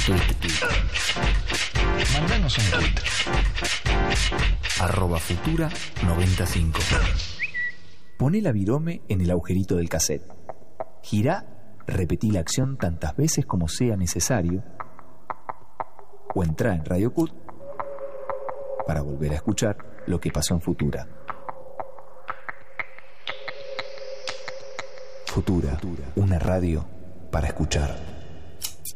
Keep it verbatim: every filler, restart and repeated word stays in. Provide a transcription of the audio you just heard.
tweet. Mandanos un tweet. Arroba Futura noventa y cinco. Poné la virome en el agujerito del cassette. Girá, repetí la acción tantas veces como sea necesario. O entrá en Radio Cut para volver a escuchar lo que pasó en Futura. Futura, una radio para escuchar.